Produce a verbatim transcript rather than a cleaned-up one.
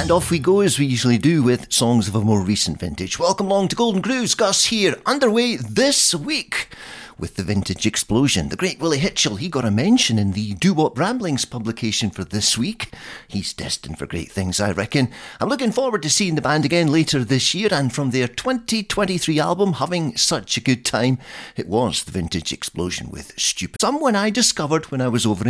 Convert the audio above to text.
And off we go, as we usually do, with songs of a more recent vintage. Welcome along to Golden Grooves. Gus here, underway this week with the Vintage Explosion. The great Willie Hitchell, he got a mention in the Doo-Wop Ramblings publication for this week. He's destined for great things, I reckon. I'm looking forward to seeing the band again later this year, and from their twenty twenty-three album, Having Such a Good Time, it was the Vintage Explosion with Stupid. Someone I discovered when I was over in